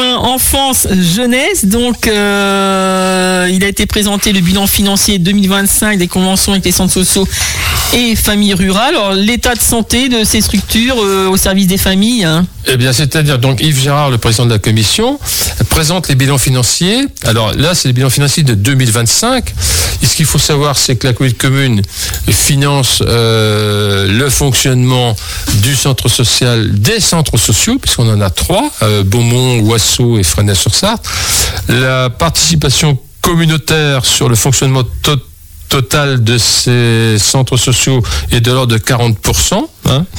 enfance, jeunesse. Donc, il a été présenté le bilan financier 2025 des conventions avec les centres sociaux et familles rurales. Alors, l'état de santé de ces structures au service des familles. Eh bien, c'est-à-dire, donc, Yves Gérard, le président de la commission, présente les bilans financiers. Alors là, c'est les bilans financiers de 2025. Et ce qu'il faut savoir, c'est que la communauté de communes finance le fonctionnement du centre social, des centres sociaux, puisqu'on en a 3, Beaumont, Ouassaux et Fresnel-sur-Sarthe. La participation communautaire sur le fonctionnement total de ces centres sociaux est de l'ordre de 40%,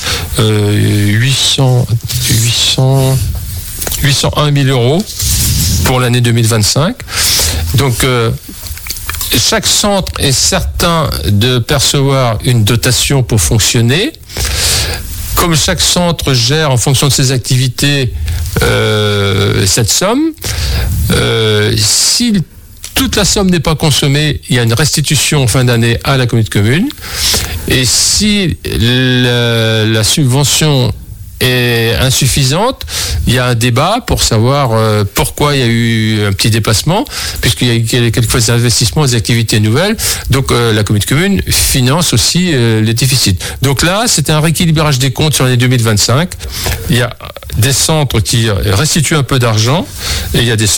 801 000 euros pour l'année 2025. Donc, chaque centre est certain de percevoir une dotation pour fonctionner. Comme chaque centre gère en fonction de ses activités cette somme, si toute la somme n'est pas consommée, il y a une restitution en fin d'année à la communauté de communes. Et si la subvention est insuffisante, il y a un débat pour savoir pourquoi il y a eu un petit déplacement, puisqu'il y a quelquefois des investissements, des activités nouvelles. Donc la communauté de communes finance aussi les déficits. Donc là, c'est un rééquilibrage des comptes sur l'année 2025. Il y a des centres qui restituent un peu d'argent et il y a des